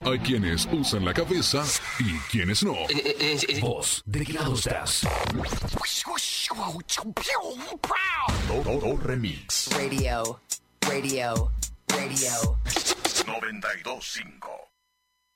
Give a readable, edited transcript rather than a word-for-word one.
Hay quienes usan la cabeza y quienes no. Vos, ¿de qué lado estás? Todo remix. Radio. 92.5